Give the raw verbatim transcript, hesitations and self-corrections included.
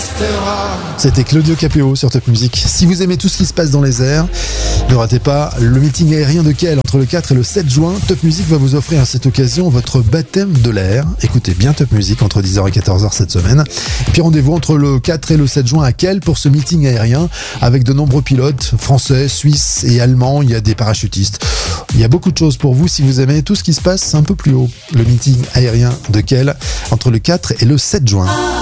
C'était Claudio Capéo sur Top Music. Si vous aimez tout ce qui se passe dans les airs, ne ratez pas le meeting aérien de Kiel entre le quatre et le sept juin. Top Music va vous offrir à cette occasion votre baptême de l'air. Écoutez bien Top Music entre dix heures et quatorze heures cette semaine. Et puis rendez-vous entre le quatre et le sept juin à Kiel pour ce meeting aérien avec de nombreux pilotes français, suisses et allemands. Il y a des parachutistes. Il y a beaucoup de choses pour vous si vous aimez tout ce qui se passe un peu plus haut. Le meeting aérien de Kiel entre le quatre et le sept juin.